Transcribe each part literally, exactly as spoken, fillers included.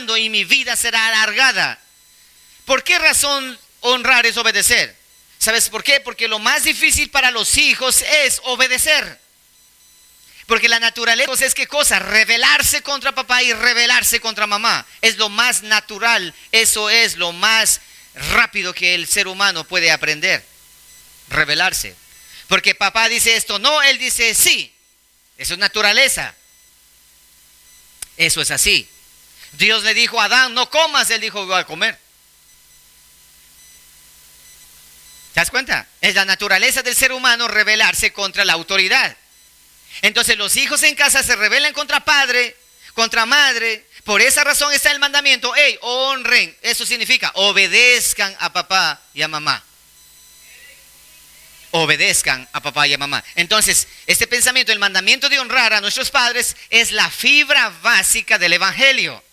honrando y mi vida será alargada. ¿Por qué razón honrar es obedecer? ¿Sabes por qué? Porque lo más difícil para los hijos es obedecer. Porque la naturaleza es ¿qué cosa? Rebelarse contra papá y rebelarse contra mamá. Es lo más natural, eso es lo más rápido que el ser humano puede aprender. Rebelarse. Porque papá dice esto, no, él dice sí. Eso es naturaleza. Eso es así. Dios le dijo a Adán, no comas, él dijo, voy a comer. ¿Te das cuenta? Es la naturaleza del ser humano rebelarse contra la autoridad. Entonces los hijos en casa se rebelan contra padre, contra madre. Por esa razón está el mandamiento, hey, honren. Eso significa, obedezcan a papá y a mamá. Obedezcan a papá y a mamá. Entonces, este pensamiento, el mandamiento de honrar a nuestros padres es la fibra básica del evangelio.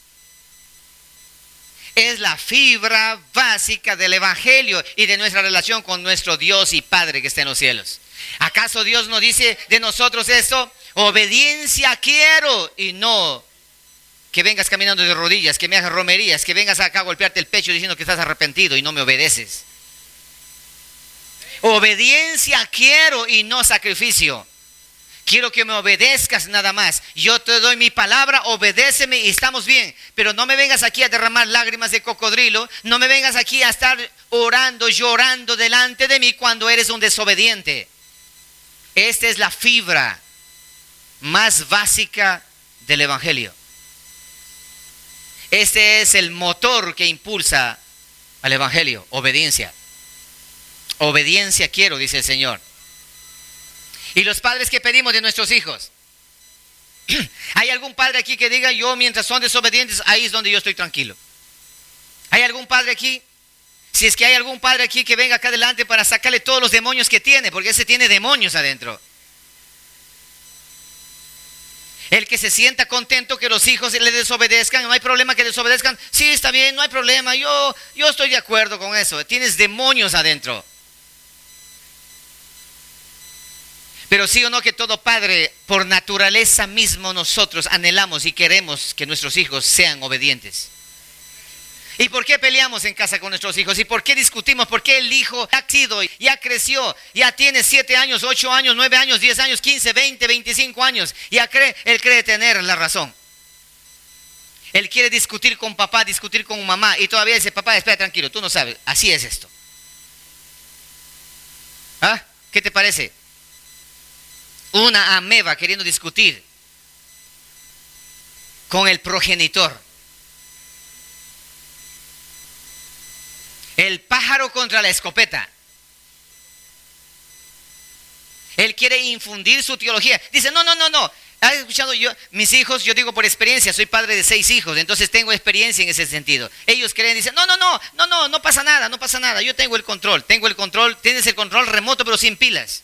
Es la fibra básica del evangelio y de nuestra relación con nuestro Dios y Padre que está en los cielos. ¿Acaso Dios no dice de nosotros esto? Obediencia quiero y no que vengas caminando de rodillas, que me hagas romerías, que vengas acá a golpearte el pecho diciendo que estás arrepentido y no me obedeces. Obediencia quiero y no sacrificio. Quiero que me obedezcas nada más. Yo te doy mi palabra, obedéceme y estamos bien. Pero no me vengas aquí a derramar lágrimas de cocodrilo. No me vengas aquí a estar orando, llorando delante de mí cuando eres un desobediente. Esta es la fibra más básica del evangelio. Este es el motor que impulsa al evangelio, obediencia. Obediencia quiero, dice el Señor. ¿Y los padres que pedimos de nuestros hijos? ¿Hay algún padre aquí que diga, yo mientras son desobedientes, ahí es donde yo estoy tranquilo? ¿Hay algún padre aquí? Si es que hay algún padre aquí que venga acá adelante para sacarle todos los demonios que tiene, porque ese tiene demonios adentro. El que se sienta contento que los hijos le desobedezcan, no hay problema que desobedezcan. Sí, está bien, no hay problema, yo, yo estoy de acuerdo con eso. Tienes demonios adentro. Pero sí o no que todo padre, por naturaleza mismo nosotros anhelamos y queremos que nuestros hijos sean obedientes. ¿Y por qué peleamos en casa con nuestros hijos? ¿Y por qué discutimos? ¿Por qué el hijo ha sido, ya creció, ya tiene siete años, ocho años, nueve años, diez años, quince, veinte, veinticinco años? Ya cree, él cree tener la razón. Él quiere discutir con papá, discutir con mamá y todavía dice, papá, espera tranquilo, tú no sabes, así es esto. ¿Ah? ¿Qué te parece? Una ameba queriendo discutir con el progenitor. El pájaro contra la escopeta. Él quiere infundir su teología. Dice, no, no, no, no. ¿Has escuchado yo? Mis hijos, yo digo por experiencia, soy padre de seis hijos, entonces tengo experiencia en ese sentido. Ellos creen, dicen, no, no, no, no, no, no pasa nada, no pasa nada. Yo tengo el control, tengo el control, tienes el control remoto pero sin pilas.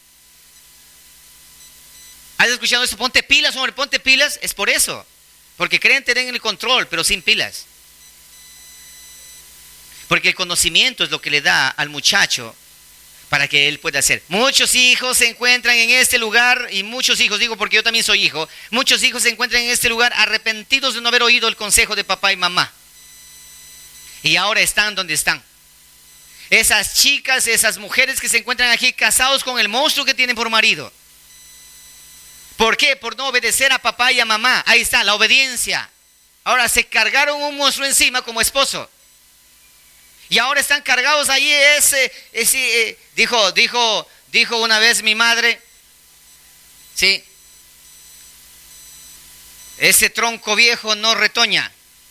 ¿Has escuchado eso? Ponte pilas, hombre, ponte pilas. Es por eso. Porque creen tener el control, pero sin pilas. Porque el conocimiento es lo que le da al muchacho para que él pueda hacer. Muchos hijos se encuentran en este lugar, y muchos hijos, digo porque yo también soy hijo, muchos hijos se encuentran en este lugar arrepentidos de no haber oído el consejo de papá y mamá. Y ahora están donde están. Esas chicas, esas mujeres que se encuentran aquí casados con el monstruo que tienen por marido. ¿Por qué? Por no obedecer a papá y a mamá. Ahí está, la obediencia. Ahora se cargaron un monstruo encima como esposo. Y ahora están cargados ahí ese, ese eh, dijo, dijo, dijo una vez mi madre, sí, ese tronco viejo no retoña.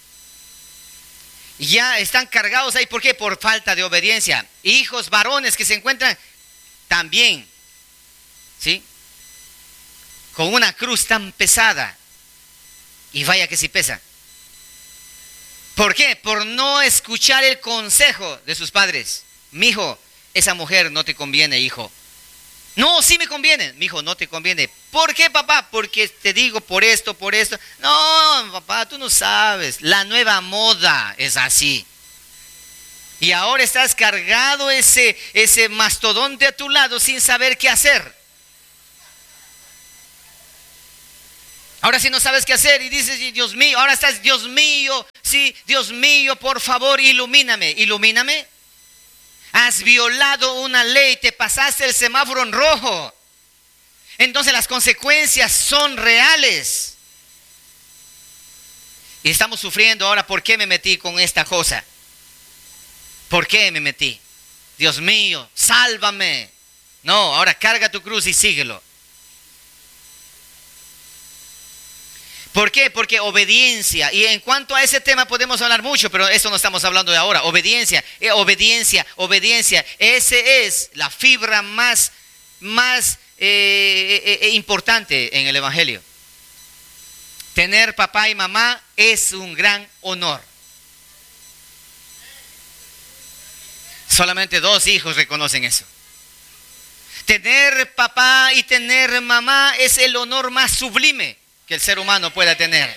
Y ya están cargados ahí, ¿por qué? Por falta de obediencia. Hijos varones que se encuentran también, ¿sí? Con una cruz tan pesada. Y vaya que sí pesa. ¿Por qué? Por no escuchar el consejo de sus padres. Mijo, esa mujer no te conviene, hijo. No, sí me conviene. Mijo, no te conviene. ¿Por qué, papá? Porque te digo por esto, por esto. No, papá, tú no sabes. La nueva moda es así. Y ahora estás cargado ese, ese mastodonte a tu lado sin saber qué hacer. Ahora si no sabes qué hacer y dices, Dios mío, ahora estás, Dios mío, sí, Dios mío, por favor, ilumíname, ilumíname. Has violado una ley, te pasaste el semáforo en rojo. Entonces las consecuencias son reales. Y estamos sufriendo ahora, ¿por qué me metí con esta cosa? ¿Por qué me metí? Dios mío, sálvame. No, ahora carga tu cruz y síguelo. ¿Por qué? Porque obediencia, y en cuanto a ese tema podemos hablar mucho, pero eso no estamos hablando de ahora. Obediencia, eh, obediencia, obediencia. Ese es la fibra más, más eh, eh, eh, importante en el Evangelio. Tener papá y mamá es un gran honor. Solamente dos hijos reconocen eso. Tener papá y tener mamá es el honor más sublime que el ser humano pueda tener.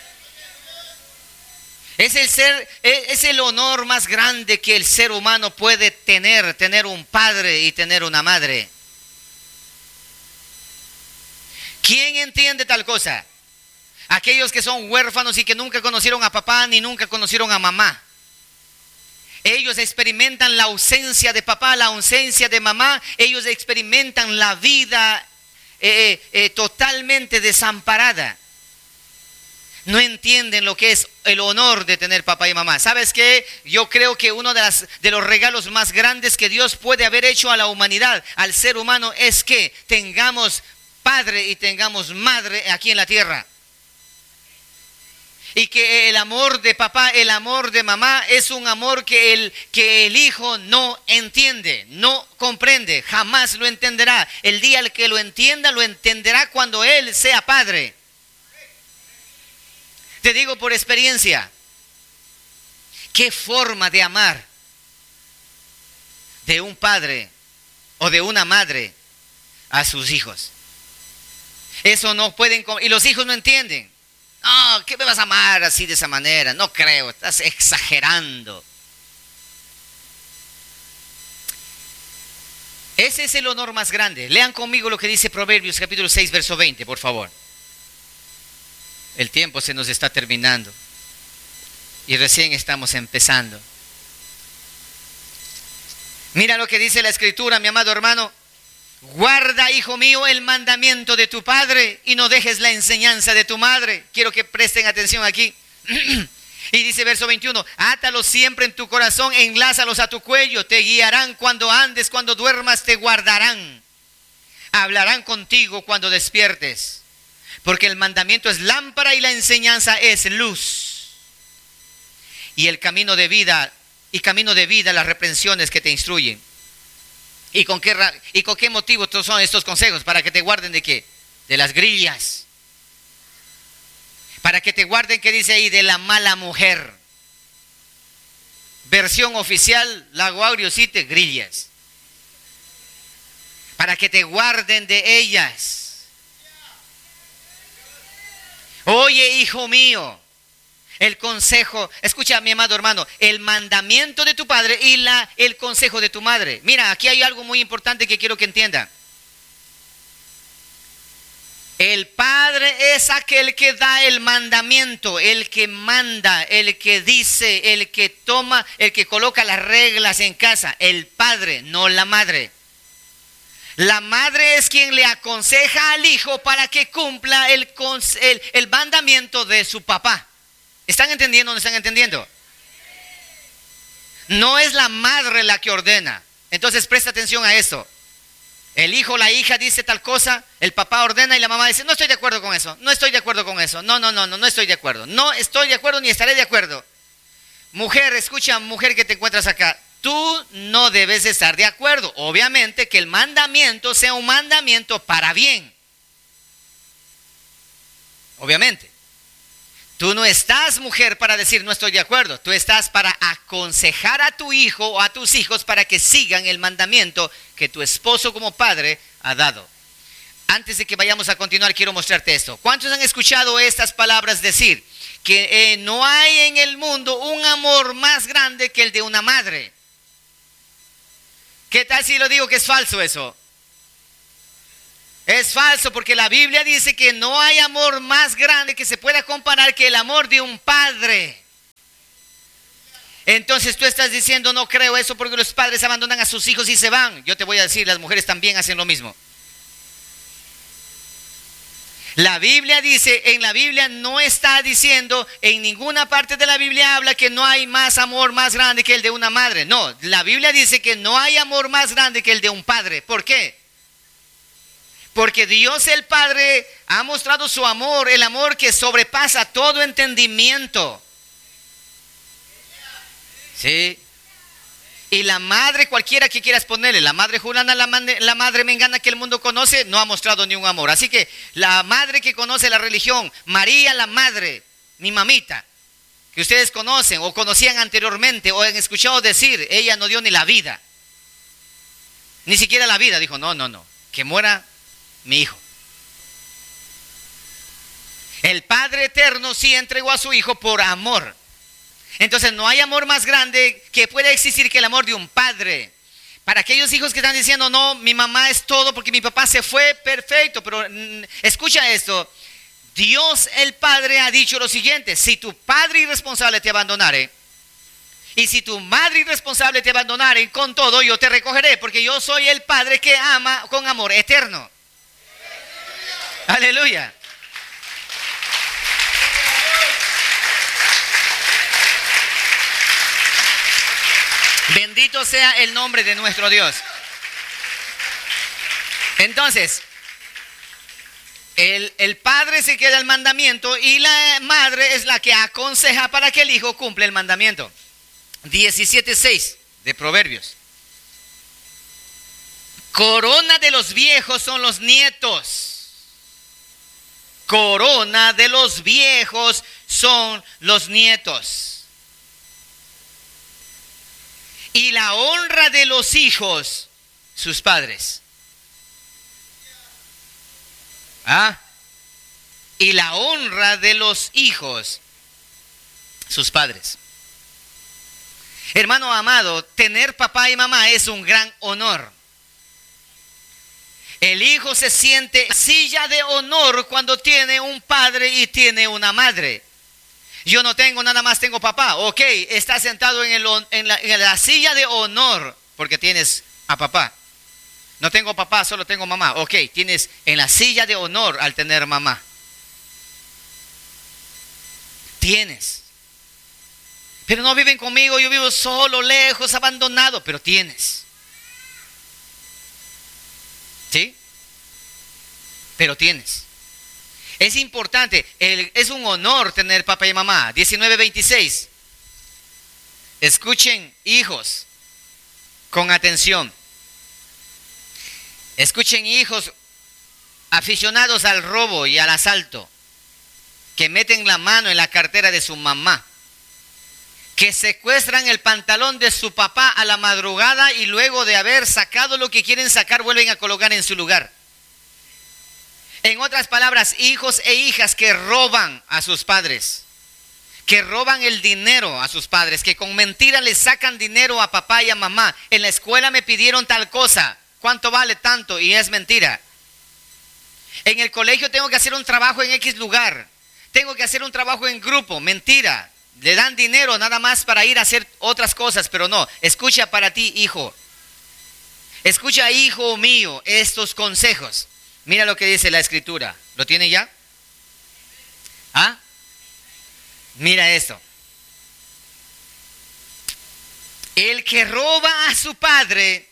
Es el ser, es el honor más grande que el ser humano puede tener, tener un padre y tener una madre. ¿Quién entiende tal cosa? Aquellos que son huérfanos y que nunca conocieron a papá ni nunca conocieron a mamá. Ellos experimentan la ausencia de papá, la ausencia de mamá. Ellos experimentan la vida eh, eh, totalmente desamparada. No entienden lo que es el honor de tener papá y mamá. ¿Sabes qué? Yo creo que uno de, las, de los regalos más grandes que Dios puede haber hecho a la humanidad, al ser humano, es que tengamos padre y tengamos madre aquí en la tierra. Y que el amor de papá, el amor de mamá es un amor que el, que el hijo no entiende, no comprende, jamás lo entenderá. El día que lo entienda, lo entenderá cuando él sea padre. Te digo por experiencia, qué forma de amar de un padre o de una madre a sus hijos. Eso no pueden, y los hijos no entienden. No, ¿qué me vas a amar así de esa manera? No creo, estás exagerando. Ese es el honor más grande. Lean conmigo lo que dice Proverbios capítulo seis, verso veinte, por favor. El tiempo se nos está terminando y recién estamos empezando. Mira lo que dice la Escritura, mi amado hermano. Guarda, hijo mío, el mandamiento de tu padre y no dejes la enseñanza de tu madre. Quiero que presten atención aquí. Y dice verso veintiuno, átalos siempre en tu corazón, enlázalos a tu cuello, te guiarán cuando andes, cuando duermas te guardarán. Hablarán contigo cuando despiertes, porque el mandamiento es lámpara y la enseñanza es luz. Y el camino de vida, y camino de vida las reprensiones que te instruyen. ¿Y con qué, y con qué motivo son estos consejos? ¿Para que te guarden de qué? De las grillas. Para que te guarden, ¿qué dice ahí? De la mala mujer. Versión oficial, la Guauriosite, grillas. Para que te guarden de ellas. Oye, hijo mío, el consejo, escucha mi amado hermano, el mandamiento de tu padre y la, el consejo de tu madre. Mira, aquí hay algo muy importante que quiero que entiendan. El padre es aquel que da el mandamiento, el que manda, el que dice, el que toma, el que coloca las reglas en casa. El padre, no la madre. La madre es quien le aconseja al hijo para que cumpla el, el, el mandamiento de su papá. ¿Están entendiendo o no están entendiendo? No es la madre la que ordena. Entonces presta atención a esto. El hijo o la hija dice tal cosa, el papá ordena y la mamá dice, no estoy de acuerdo con eso, no estoy de acuerdo con eso, no, no, no, no, no estoy de acuerdo, no estoy de acuerdo ni estaré de acuerdo. Mujer, escucha, mujer que te encuentras acá, tú no debes estar de acuerdo. Obviamente que el mandamiento sea un mandamiento para bien. Obviamente. Tú no estás, mujer, para decir no estoy de acuerdo. Tú estás para aconsejar a tu hijo o a tus hijos para que sigan el mandamiento que tu esposo como padre ha dado. Antes de que vayamos a continuar, quiero mostrarte esto. ¿Cuántos han escuchado estas palabras decir? Que eh, no hay en el mundo un amor más grande que el de una madre. ¿Qué tal si lo digo que es falso eso? Es falso, porque la Biblia dice que no hay amor más grande que se pueda comparar que el amor de un padre. Entonces tú estás diciendo, no creo eso porque los padres abandonan a sus hijos y se van. Yo te voy a decir, las mujeres también hacen lo mismo. La Biblia dice, en la Biblia no está diciendo, en ninguna parte de la Biblia habla que no hay más amor más grande que el de una madre. No, la Biblia dice que no hay amor más grande que el de un padre. ¿Por qué? Porque Dios el Padre ha mostrado su amor, el amor que sobrepasa todo entendimiento. Sí. Y la madre, cualquiera que quieras ponerle, la madre Julana, la madre, la madre Mengana que el mundo conoce, no ha mostrado ni un amor. Así que la madre que conoce la religión, María la madre, mi mamita, que ustedes conocen o conocían anteriormente o han escuchado decir, ella no dio ni la vida. Ni siquiera la vida, dijo, no, no, no, que muera mi hijo. El Padre Eterno sí entregó a su Hijo por amor. Entonces no hay amor más grande que pueda existir que el amor de un padre. Para aquellos hijos que están diciendo, no, mi mamá es todo porque mi papá se fue, perfecto. Pero mm, escucha esto, Dios el Padre ha dicho lo siguiente: si tu padre irresponsable te abandonare, y si tu madre irresponsable te abandonare, con todo yo te recogeré, porque yo soy el Padre que ama con amor eterno. Aleluya. Bendito sea el nombre de nuestro Dios. Entonces, el, el padre se queda el mandamiento y la madre es la que aconseja para que el hijo cumpla el mandamiento. diecisiete seis de Proverbios. Corona de los viejos son los nietos. Corona de los viejos son los nietos. Y la honra de los hijos, sus padres. ¿Ah? Y la honra de los hijos, sus padres. Hermano amado, tener papá y mamá es un gran honor. El hijo se siente en silla de honor cuando tiene un padre y tiene una madre. Yo no tengo, nada más tengo papá. Ok, estás sentado en, el, en, la, en la silla de honor porque tienes a papá. No tengo papá, solo tengo mamá. Ok, tienes en la silla de honor al tener mamá. Tienes. Pero no viven conmigo, yo vivo solo, lejos, abandonado. Pero tienes. ¿Sí? Pero tienes. Es importante, el, es un honor tener papá y mamá. diecinueve veintiséis. Escuchen, hijos, con atención. Escuchen, hijos aficionados al robo y al asalto, que meten la mano en la cartera de su mamá, que secuestran el pantalón de su papá a la madrugada y luego de haber sacado lo que quieren sacar vuelven a colocar en su lugar. En otras palabras, hijos e hijas que roban a sus padres, que roban el dinero a sus padres, que con mentiras les sacan dinero a papá y a mamá. En la escuela me pidieron tal cosa, ¿cuánto vale tanto? Y es mentira. En el colegio tengo que hacer un trabajo en X lugar, tengo que hacer un trabajo en grupo, mentira. Le dan dinero nada más para ir a hacer otras cosas, pero no. Escucha para ti, hijo. Escucha, hijo mío, estos consejos. Mira lo que dice la escritura. ¿Lo tiene ya? ¿Ah? Mira esto. El que roba a su padre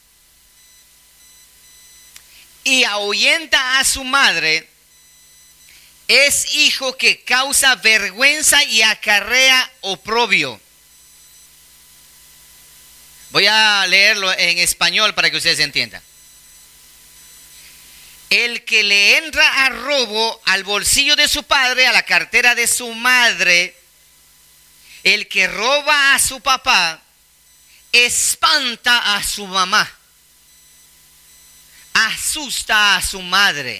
y ahuyenta a su madre es hijo que causa vergüenza y acarrea oprobio. Voy a leerlo en español para que ustedes entiendan. El que le entra a robo al bolsillo de su padre, a la cartera de su madre, el que roba a su papá, espanta a su mamá, asusta a su madre.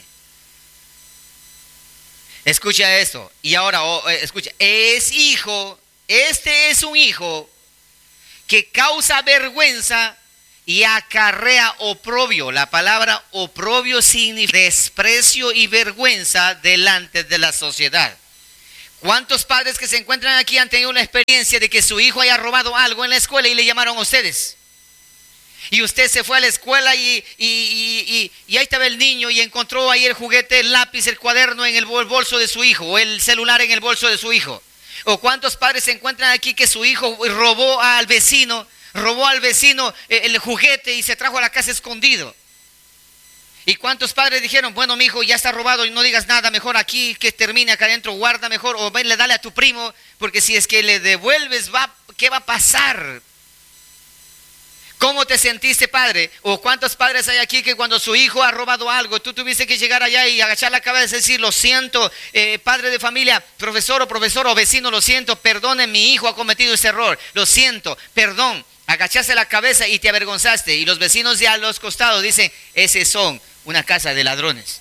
Escucha esto. Y ahora, oh, escucha, es hijo, este es un hijo que causa vergüenza y acarrea oprobio. La palabra oprobio significa desprecio y vergüenza delante de la sociedad. ¿Cuántos padres que se encuentran aquí han tenido la experiencia de que su hijo haya robado algo en la escuela y le llamaron a ustedes? Y usted se fue a la escuela y, y, y, y, y ahí estaba el niño y encontró ahí el juguete, el lápiz, el cuaderno en el bolso de su hijo, o el celular en el bolso de su hijo. ¿O cuántos padres se encuentran aquí que su hijo robó al vecino, robó al vecino el juguete y se trajo a la casa escondido? ¿Y cuántos padres dijeron, bueno, mi hijo ya está robado y no digas nada, mejor aquí que termine acá adentro, guarda mejor, o ven, le dale a tu primo, porque si es que le devuelves, va, ¿qué va a pasar? ¿Cómo te sentiste, padre? ¿O cuántos padres hay aquí que cuando su hijo ha robado algo, tú tuviste que llegar allá y agachar la cabeza y decir, lo siento, eh, padre de familia, profesor o profesor o vecino, lo siento, perdone, mi hijo ha cometido ese error, lo siento, perdón, agachaste la cabeza y te avergonzaste, y los vecinos de a los costados dicen, ese son una casa de ladrones,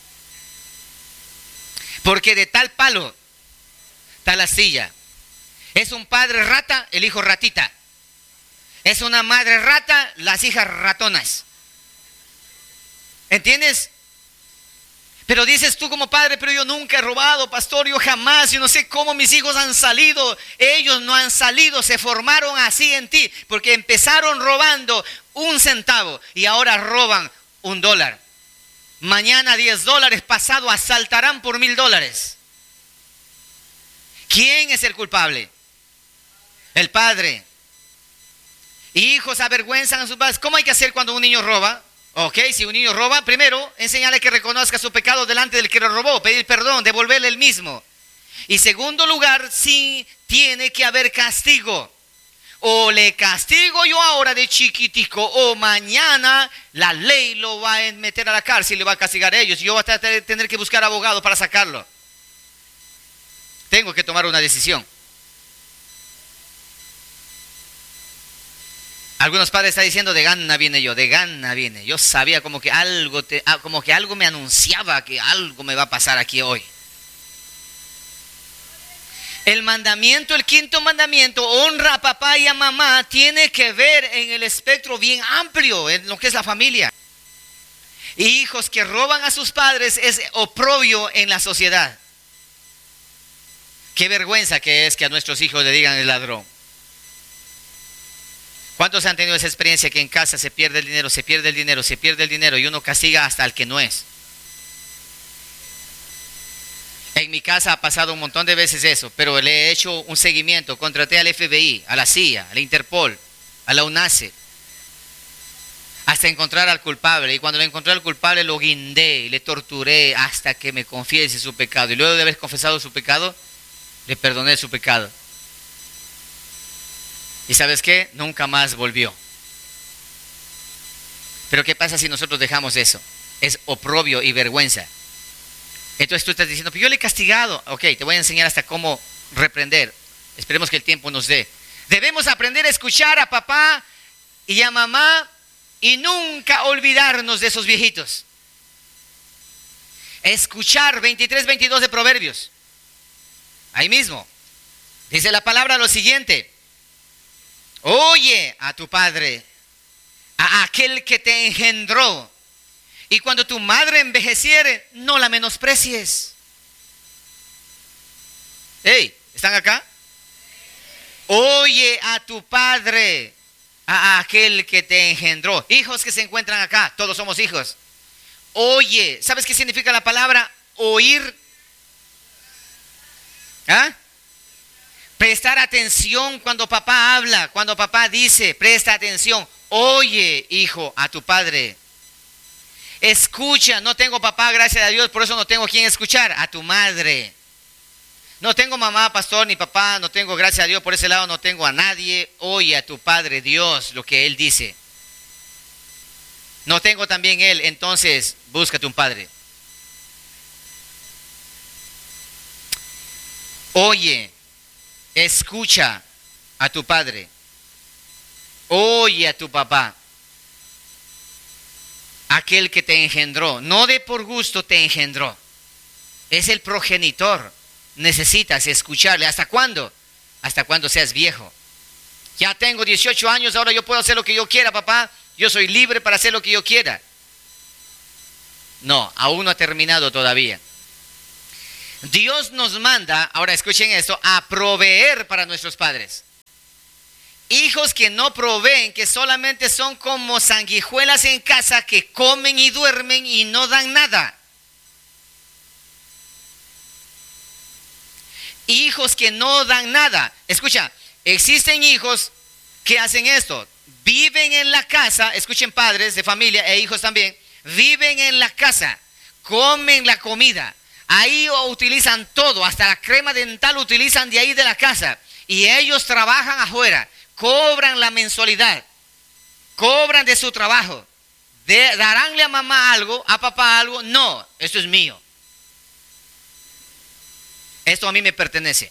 porque de tal palo, tal astilla. Es un padre rata, el hijo ratita. Es una madre rata, las hijas ratonas. ¿Entiendes? Pero dices tú como padre, pero yo nunca he robado, pastor, yo jamás, yo no sé cómo mis hijos han salido. Ellos no han salido, se formaron así en ti, porque empezaron robando un centavo y ahora roban un dólar. Mañana diez dólares, pasado asaltarán por mil dólares. ¿Quién es el culpable? El padre. Hijos avergüenzan a sus padres. ¿Cómo hay que hacer cuando un niño roba? Ok, si un niño roba, primero, enseñarle que reconozca su pecado delante del que lo robó, pedir perdón, devolverle el mismo. Y segundo lugar, sí tiene que haber castigo. O le castigo yo ahora de chiquitico, o mañana la ley lo va a meter a la cárcel y le va a castigar a ellos. Y yo voy a tener que buscar abogado para sacarlo. Tengo que tomar una decisión. Algunos padres están diciendo, de gana viene yo, de gana viene. Yo sabía como que algo, te, como que algo me anunciaba que algo me va a pasar aquí hoy. El mandamiento, el quinto mandamiento, honra a papá y a mamá, tiene que ver en el espectro bien amplio, en lo que es la familia. Hijos que roban a sus padres es oprobio en la sociedad. Qué vergüenza que es que a nuestros hijos le digan el ladrón. ¿Cuántos han tenido esa experiencia que en casa se pierde el dinero, se pierde el dinero, se pierde el dinero y uno castiga hasta al que no es? En mi casa ha pasado un montón de veces eso, pero le he hecho un seguimiento, contraté al F B I, a la C I A, a la Interpol, a la UNACE, hasta encontrar al culpable. Y cuando le encontré al culpable lo guindé y le torturé hasta que me confiese su pecado. Y luego de haber confesado su pecado, le perdoné su pecado. ¿Y sabes qué? Nunca más volvió. Pero ¿qué pasa si nosotros dejamos eso? Es oprobio y vergüenza. Entonces tú estás diciendo, pero yo le he castigado. Ok, te voy a enseñar hasta cómo reprender. Esperemos que el tiempo nos dé. Debemos aprender a escuchar a papá y a mamá y nunca olvidarnos de esos viejitos. Escuchar, veintitrés, veintidós de Proverbios. Ahí mismo. Dice la palabra lo siguiente. Oye a tu padre, a aquel que te engendró, y cuando tu madre envejeciere, no la menosprecies. Hey, ¿están acá? Oye a tu padre, a aquel que te engendró. Hijos que se encuentran acá, todos somos hijos. Oye, ¿sabes qué significa la palabra oír? ¿Ah? Prestar atención cuando papá habla, cuando papá dice, presta atención. Oye, hijo, a tu padre. Escucha, no tengo papá, gracias a Dios, por eso no tengo quien escuchar. A tu madre. No tengo mamá, pastor, ni papá, no tengo, gracias a Dios, por ese lado no tengo a nadie. Oye a tu padre Dios lo que Él dice. No tengo también Él, entonces búscate un padre. Oye. Escucha a tu padre. Oye a tu papá. Aquel que te engendró. No de por gusto te engendró. Es el progenitor. Necesitas escucharle. ¿Hasta cuándo? Hasta cuando seas viejo. Ya tengo dieciocho años, ahora yo puedo hacer lo que yo quiera, papá. Yo soy libre para hacer lo que yo quiera. No, aún no ha terminado todavía. Dios nos manda, ahora escuchen esto, a proveer para nuestros padres. Hijos que no proveen, que solamente son como sanguijuelas en casa, que comen y duermen y no dan nada. Hijos que no dan nada. Escucha, existen hijos que hacen esto. Viven en la casa, escuchen padres de familia e hijos también, viven en la casa, comen la comida. Ahí utilizan todo, hasta la crema dental utilizan de ahí de la casa. Y ellos trabajan afuera, cobran la mensualidad, cobran de su trabajo. De, ¿Daránle a mamá algo, a papá algo? No, esto es mío. Esto a mí me pertenece.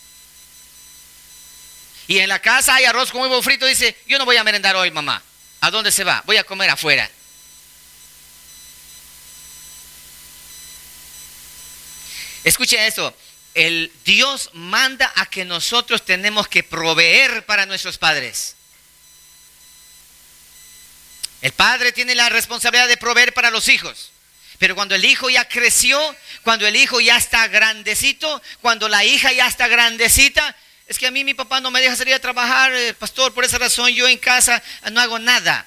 Y en la casa hay arroz con huevo frito, dice, yo no voy a merendar hoy, mamá. ¿A dónde se va? Voy a comer afuera. Escuche esto, el Dios manda a que nosotros tenemos que proveer para nuestros padres. El padre tiene la responsabilidad de proveer para los hijos. Pero cuando el hijo ya creció, cuando el hijo ya está grandecito, cuando la hija ya está grandecita, es que a mí mi papá no me deja salir a trabajar, eh, pastor, por esa razón yo en casa no hago nada.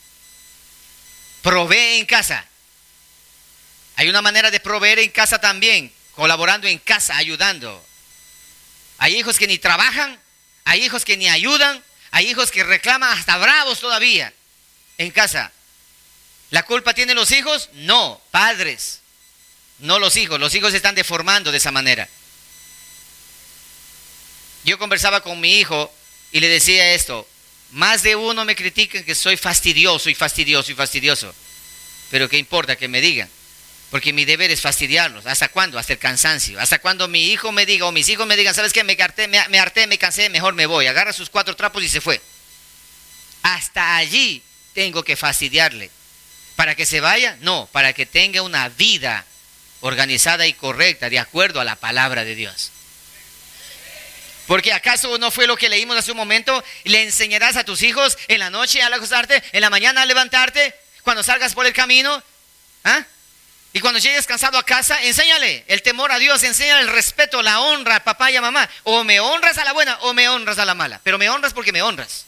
Provee en casa. Hay una manera de proveer en casa también, colaborando en casa, ayudando. Hay hijos que ni trabajan, hay hijos que ni ayudan, hay hijos que reclaman hasta bravos todavía en casa. ¿La culpa tienen los hijos? No, padres, no los hijos. Los hijos se están deformando de esa manera. Yo conversaba con mi hijo y le decía esto: más de uno me critican que soy fastidioso y fastidioso y fastidioso. Pero ¿qué importa que me digan? Porque mi deber es fastidiarlos. ¿Hasta cuándo? Hasta el cansancio. Hasta cuando mi hijo me diga o mis hijos me digan, ¿sabes qué? Me harté, me, me harté, me cansé, mejor me voy. Agarra sus cuatro trapos y se fue. Hasta allí tengo que fastidiarle. ¿Para que se vaya? No, para que tenga una vida organizada y correcta, de acuerdo a la palabra de Dios. Porque ¿acaso no fue lo que leímos hace un momento? Le enseñarás a tus hijos en la noche al acostarte, en la mañana al levantarte, cuando salgas por el camino, ¿ah? Y cuando llegues cansado a casa, enséñale el temor a Dios, enséñale el respeto, la honra a papá y a mamá. O me honras a la buena o me honras a la mala, pero me honras porque me honras.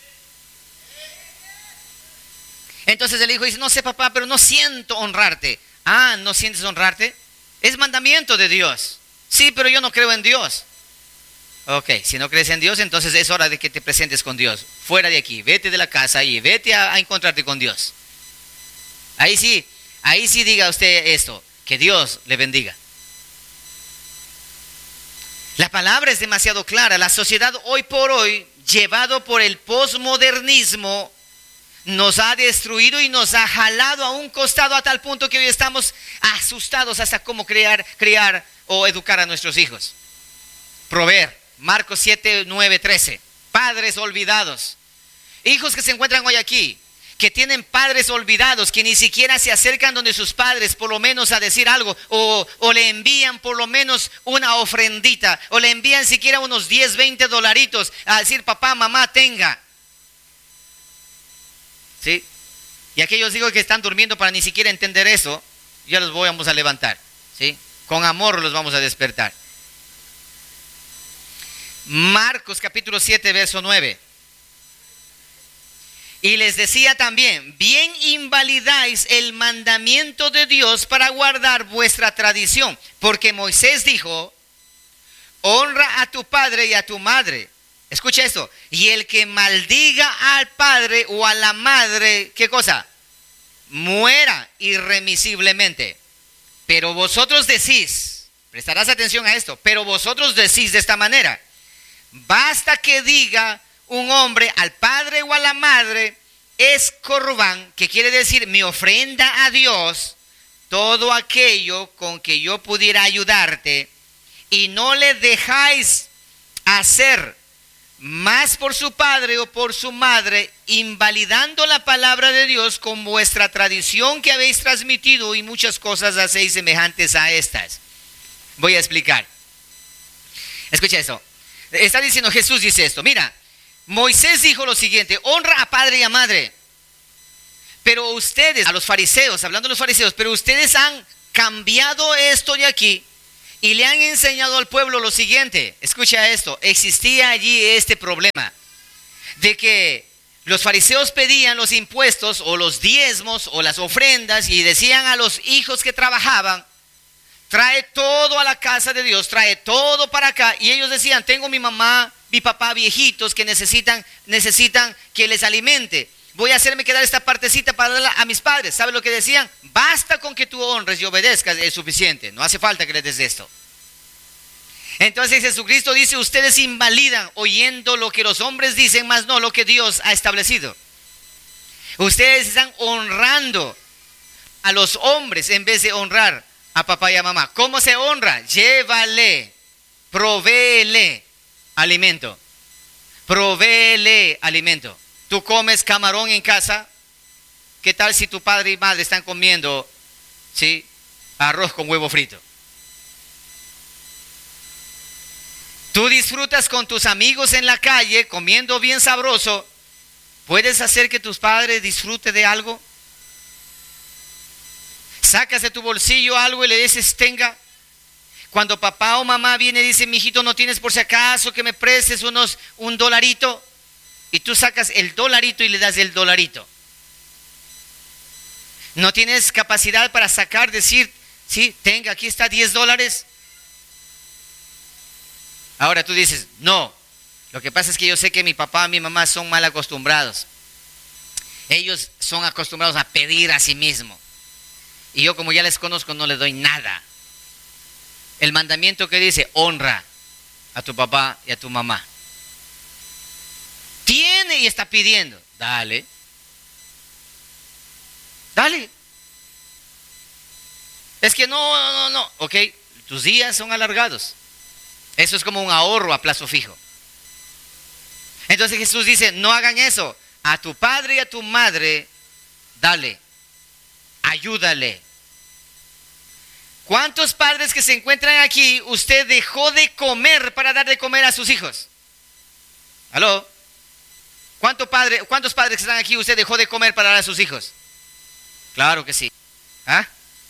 Entonces el hijo dice, no sé papá, pero no siento honrarte. Ah, ¿no sientes honrarte? Es mandamiento de Dios. Sí, pero yo no creo en Dios. Ok, si no crees en Dios, entonces es hora de que te presentes con Dios. Fuera de aquí, vete de la casa y vete a, a encontrarte con Dios. Ahí sí, ahí sí diga usted esto, que Dios le bendiga. La palabra es demasiado clara. La sociedad hoy por hoy, llevado por el posmodernismo, nos ha destruido y nos ha jalado a un costado a tal punto que hoy estamos asustados hasta cómo crear, criar o educar a nuestros hijos. Proveer, Marcos siete, nueve, trece. Padres olvidados. Hijos que se encuentran hoy aquí, que tienen padres olvidados, que ni siquiera se acercan donde sus padres por lo menos a decir algo, o, o le envían por lo menos una ofrendita, o le envían siquiera unos diez, veinte dolaritos a decir, papá, mamá, tenga. ¿Sí? Y aquellos hijos que están durmiendo para ni siquiera entender eso, ya los vamos a levantar, ¿sí? Con amor los vamos a despertar. Marcos capítulo siete, verso nueve. Y les decía también, bien invalidáis el mandamiento de Dios para guardar vuestra tradición, porque Moisés dijo, honra a tu padre y a tu madre. Escucha esto, y el que maldiga al padre o a la madre, ¿qué cosa? Muera irremisiblemente. Pero vosotros decís, prestarás atención a esto, pero vosotros decís de esta manera, basta que diga un hombre al padre o a la madre, es corbán, que quiere decir mi ofrenda a Dios, todo aquello con que yo pudiera ayudarte, y no le dejáis hacer más por su padre o por su madre, invalidando la palabra de Dios con vuestra tradición que habéis transmitido, y muchas cosas hacéis semejantes a estas. Voy a explicar. Escucha esto. Está diciendo, Jesús dice esto, mira, Moisés dijo lo siguiente, honra a padre y a madre. Pero ustedes, a los fariseos, hablando de los fariseos, pero ustedes han cambiado esto de aquí y le han enseñado al pueblo lo siguiente. Escucha esto, existía allí este problema de que los fariseos pedían los impuestos o los diezmos o las ofrendas y decían a los hijos que trabajaban: trae todo a la casa de Dios, trae todo para acá. Y ellos decían: tengo mi mamá, mi papá viejitos que necesitan, necesitan que les alimente. Voy a hacerme quedar esta partecita para darla a mis padres. ¿Sabe lo que decían? Basta con que tú honres y obedezcas, es suficiente. No hace falta que les des esto. Entonces Jesucristo dice: ustedes invalidan oyendo lo que los hombres dicen, más no lo que Dios ha establecido. Ustedes están honrando a los hombres en vez de honrar a papá y a mamá. ¿Cómo se honra? Llévale, provéele alimento. Provéele alimento. Tú comes camarón en casa. ¿Qué tal si tu padre y madre están comiendo, ¿sí?, arroz con huevo frito? Tú disfrutas con tus amigos en la calle comiendo bien sabroso. ¿Puedes hacer que tus padres disfruten de algo? Sacas de tu bolsillo algo y le dices: tenga. Cuando papá o mamá viene y dice: mijito, ¿no tienes por si acaso que me prestes unos, un dolarito? Y tú sacas el dolarito y le das el dolarito. ¿No tienes capacidad para sacar, decir: sí, tenga, aquí está diez dólares? Ahora tú dices: no, lo que pasa es que yo sé que mi papá y mi mamá son mal acostumbrados. Ellos son acostumbrados a pedir a sí mismos. Y yo, como ya les conozco, no les doy nada. El mandamiento que dice: honra a tu papá y a tu mamá. Tiene y está pidiendo. Dale. Dale. Es que no, no, no, no. Ok, tus días son alargados. Eso es como un ahorro a plazo fijo. Entonces Jesús dice: no hagan eso. A tu padre y a tu madre, dale. Ayúdale. ¿Cuántos padres que se encuentran aquí usted dejó de comer para dar de comer a sus hijos? ¿Aló? ¿Cuántos padres, cuántos padres que están aquí usted dejó de comer para dar a sus hijos? Claro que sí. ¿Ah?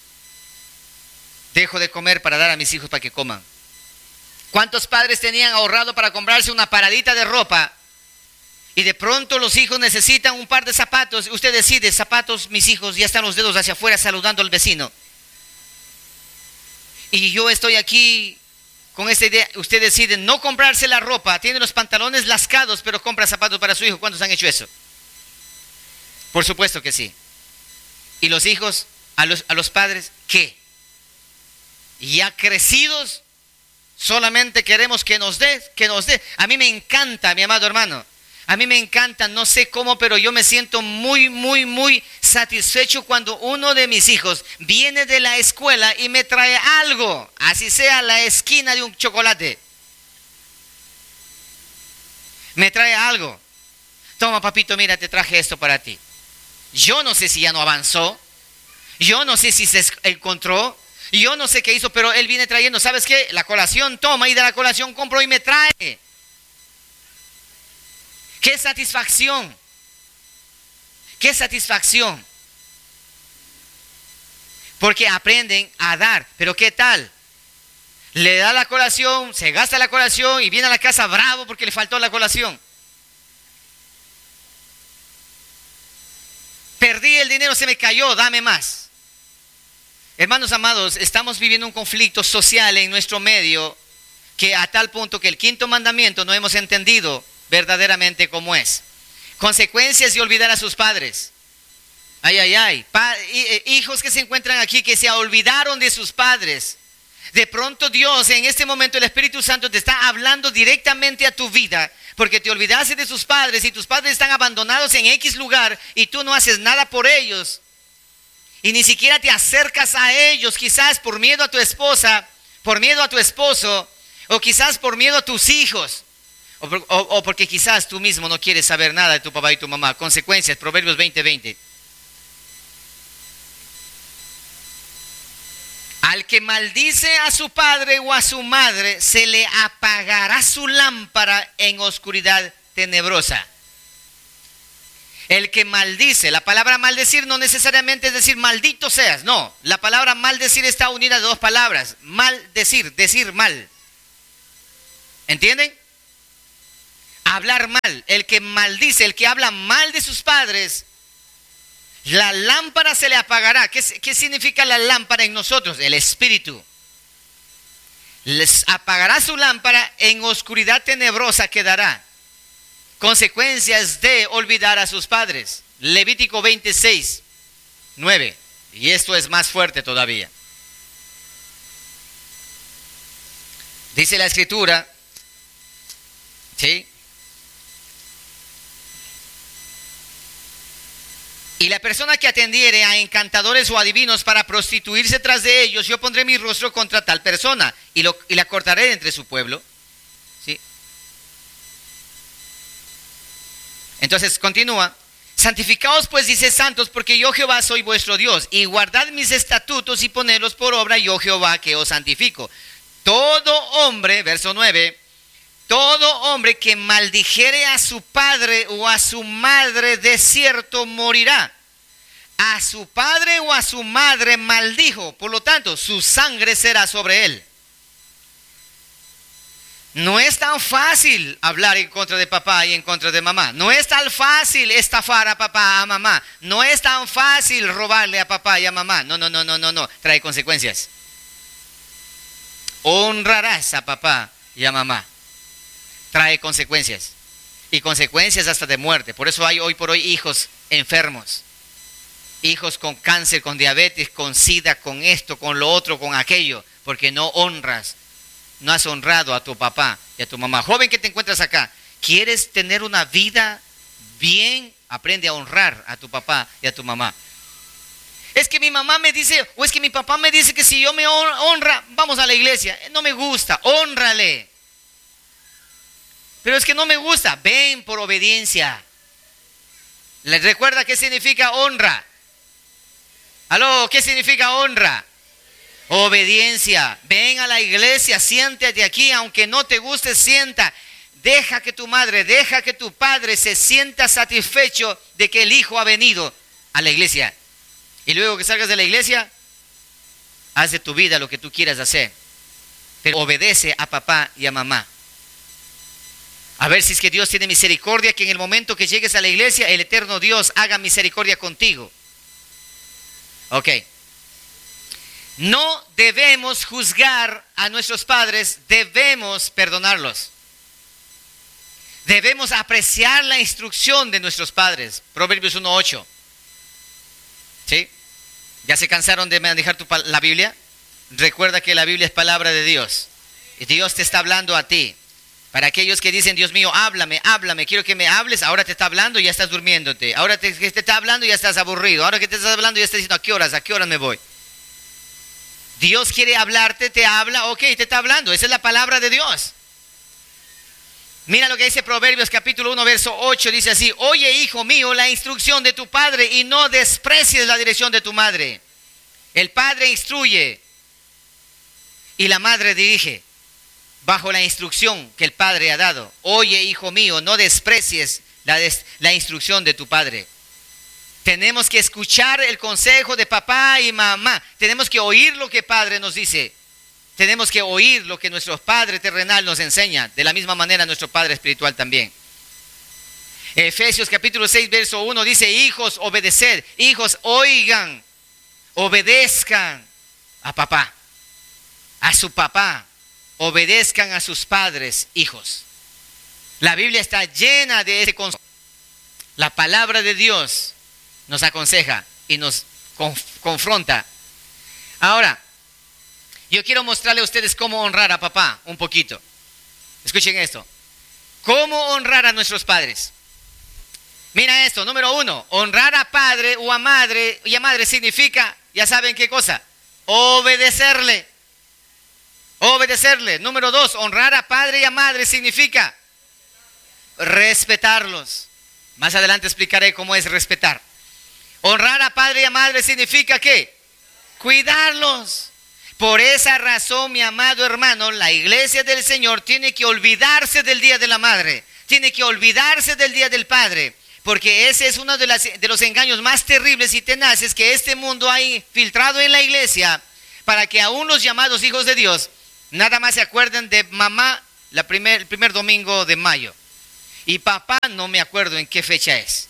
Dejo de comer para dar a mis hijos para que coman. ¿Cuántos padres tenían ahorrado para comprarse una paradita de ropa? Y de pronto los hijos necesitan un par de zapatos. Usted decide: zapatos, mis hijos, ya están los dedos hacia afuera saludando al vecino. Y yo estoy aquí con esta idea. Usted decide no comprarse la ropa. Tiene los pantalones lascados, pero compra zapatos para su hijo. ¿Cuántos han hecho eso? Por supuesto que sí. ¿Y los hijos, a los, a los padres, qué? Ya crecidos, solamente queremos que nos dé, que nos dé. A mí me encanta, mi amado hermano. A mí me encanta, no sé cómo, pero yo me siento muy, muy, muy satisfecho cuando uno de mis hijos viene de la escuela y me trae algo, así sea la esquina de un chocolate. Me trae algo. Toma, papito, mira, te traje esto para ti. Yo no sé si ya no avanzó. Yo no sé si se encontró. Yo no sé qué hizo, pero él viene trayendo, ¿sabes qué? La colación, toma, y de la colación compro y me trae. ¡Qué satisfacción! ¡Qué satisfacción! Porque aprenden a dar. Pero ¿qué tal? Le da la colación, se gasta la colación y viene a la casa bravo porque le faltó la colación. Perdí el dinero, se me cayó, dame más. Hermanos amados, estamos viviendo un conflicto social en nuestro medio que a tal punto que el quinto mandamiento no hemos entendido verdaderamente cómo es. Consecuencias de olvidar a sus padres. Ay, ay, ay. Pa- hijos que se encuentran aquí que se olvidaron de sus padres. De pronto Dios, en este momento el Espíritu Santo te está hablando directamente a tu vida, porque te olvidaste de sus padres y tus padres están abandonados en X lugar y tú no haces nada por ellos. Y ni siquiera te acercas a ellos, quizás por miedo a tu esposa, por miedo a tu esposo, o quizás por miedo a tus hijos. O, o, o porque quizás tú mismo no quieres saber nada de tu papá y tu mamá. Consecuencias, Proverbios veinte veinte. Al que maldice a su padre o a su madre, se le apagará su lámpara en oscuridad tenebrosa. El que maldice, la palabra maldecir no necesariamente es decir maldito seas, no. La palabra maldecir está unida a dos palabras. Maldecir, decir mal. ¿Entienden? Hablar mal. El que maldice, el que habla mal de sus padres, la lámpara se le apagará. ¿Qué, qué significa la lámpara en nosotros? El espíritu. Les apagará su lámpara, en oscuridad tenebrosa quedará. Consecuencias de olvidar a sus padres. Levítico veintiséis, nueve. Y esto es más fuerte todavía. Dice la escritura, ¿sí? Y la persona que atendiere a encantadores o adivinos para prostituirse tras de ellos, yo pondré mi rostro contra tal persona y, lo, y la cortaré de entre su pueblo. ¿Sí? Entonces continúa. Santificaos pues, dice, santos, porque yo Jehová soy vuestro Dios, y guardad mis estatutos y ponedlos por obra, yo Jehová que os santifico. Todo hombre, verso nueve, todo hombre que maldijere a su padre o a su madre, de cierto morirá. A su padre o a su madre maldijo, por lo tanto, su sangre será sobre él. No es tan fácil hablar en contra de papá y en contra de mamá. No es tan fácil estafar a papá, a mamá. No es tan fácil robarle a papá y a mamá. No, no, no, no, no, no. Trae consecuencias. Honrarás a papá y a mamá. Trae consecuencias. Y consecuencias hasta de muerte. Por eso hay hoy por hoy hijos enfermos. Hijos con cáncer, con diabetes, con sida, con esto, con lo otro, con aquello. Porque no honras. No has honrado a tu papá y a tu mamá. Joven que te encuentras acá, ¿quieres tener una vida bien? Aprende a honrar a tu papá y a tu mamá. Es que mi mamá me dice, o es que mi papá me dice que si yo me honra, vamos a la iglesia. No me gusta, hónrale. Pero es que no me gusta, ven por obediencia. ¿Les recuerda qué significa honra? ¿Aló? ¿Qué significa honra? Obediencia. Ven a la iglesia, siéntate aquí, aunque no te guste, sienta. Deja que tu madre, deja que tu padre se sienta satisfecho de que el hijo ha venido a la iglesia. Y luego que salgas de la iglesia, haz de tu vida lo que tú quieras hacer. Pero obedece a papá y a mamá. A ver si es que Dios tiene misericordia, que en el momento que llegues a la iglesia, el eterno Dios haga misericordia contigo. Ok. No debemos juzgar a nuestros padres, debemos perdonarlos. Debemos apreciar la instrucción de nuestros padres. Proverbios uno ocho. ¿Sí? ¿Ya se cansaron de manejar tu, la Biblia? Recuerda que la Biblia es palabra de Dios. Y Dios te está hablando a ti. Para aquellos que dicen, Dios mío, háblame, háblame, quiero que me hables. Ahora te está hablando y ya estás durmiéndote. Ahora te, te está hablando y ya estás aburrido. Ahora que te estás hablando ya estás diciendo, ¿a qué horas? ¿A qué horas me voy? Dios quiere hablarte, te habla, ok, te está hablando. Esa es la palabra de Dios. Mira lo que dice Proverbios capítulo uno, verso ocho. Dice así, oye, hijo mío, la instrucción de tu padre y no desprecies la dirección de tu madre. El padre instruye y la madre dirige bajo la instrucción que el padre ha dado. Oye, hijo mío, no desprecies la, des, la instrucción de tu padre. Tenemos que escuchar el consejo de papá y mamá. Tenemos que oír lo que el Padre nos dice. Tenemos que oír lo que nuestro Padre terrenal nos enseña. De la misma manera nuestro Padre espiritual también. Efesios capítulo seis, verso uno dice, hijos, obedeced. Hijos, oigan, obedezcan a papá, a su papá. Obedezcan a sus padres, hijos. La Biblia está llena de ese consejo. La palabra de Dios nos aconseja y nos conf- confronta. Ahora, yo quiero mostrarle a ustedes cómo honrar a papá un poquito. Escuchen esto. ¿Cómo honrar a nuestros padres? Mira esto, número uno, honrar a padre o a madre y a madre significa, ya saben qué cosa, obedecerle. Obedecerle. Número dos, honrar a padre y a madre significa respetarlos. Más adelante explicaré cómo es respetar. Honrar a padre y a madre significa ¿qué? Cuidarlos. Por esa razón, mi amado hermano, la iglesia del Señor tiene que olvidarse del día de la madre, tiene que olvidarse del día del padre, Porque ese es uno de, las, de los engaños más terribles y tenaces que este mundo ha infiltrado en la iglesia, para que aún los llamados hijos de Dios nada más se acuerden de mamá la primer, el primer domingo de mayo. Y papá no me acuerdo en qué fecha es.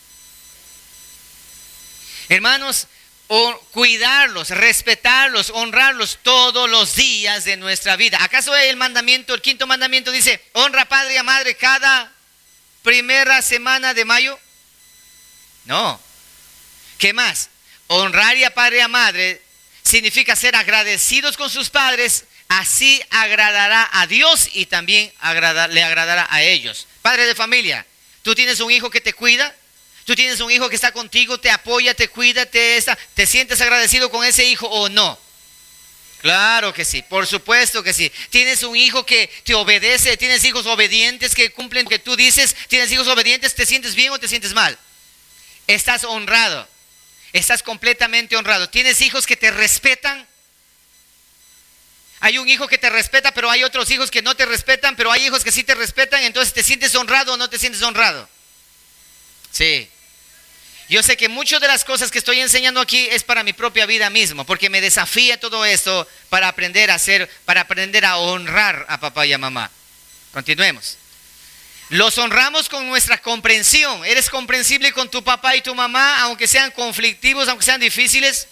Hermanos, o cuidarlos, respetarlos, honrarlos todos los días de nuestra vida. ¿Acaso el mandamiento, el quinto mandamiento dice, honra a padre y a madre cada primera semana de mayo? No. ¿Qué más? Honrar a padre y a madre significa ser agradecidos con sus padres, así agradará a Dios y también agrada, le agradará a ellos. Padre de familia, ¿tú tienes un hijo que te cuida? ¿Tú tienes un hijo que está contigo, te apoya, te cuida, te, está, te sientes agradecido con ese hijo o no? Claro que sí, por supuesto que sí. ¿Tienes un hijo que te obedece? ¿Tienes hijos obedientes que cumplen lo que tú dices? ¿Tienes hijos obedientes? ¿Te sientes bien o te sientes mal? Estás honrado, estás completamente honrado. ¿Tienes hijos que te respetan? Hay un hijo que te respeta, pero hay otros hijos que no te respetan, pero hay hijos que sí te respetan, entonces ¿te sientes honrado o no te sientes honrado? Sí. Yo sé que muchas de las cosas que estoy enseñando aquí es para mi propia vida mismo, porque me desafía todo esto para aprender a hacer, para aprender a honrar a papá y a mamá. Continuemos. Los honramos con nuestra comprensión. ¿Eres comprensible con tu papá y tu mamá, aunque sean conflictivos, aunque sean difíciles?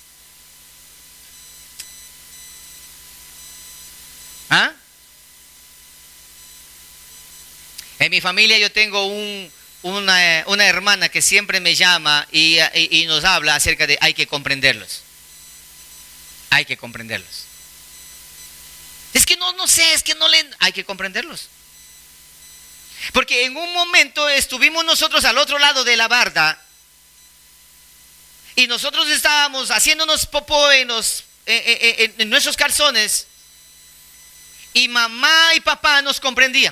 ¿Ah? En mi familia yo tengo un, una, una hermana que siempre me llama y, y, y nos habla acerca de hay que comprenderlos. Hay que comprenderlos. Es que no, no sé, es que no le... Hay que comprenderlos. Porque en un momento estuvimos nosotros al otro lado de la barda y nosotros estábamos haciéndonos popó en, los, en, en, en nuestros calzones y mamá y papá nos comprendían.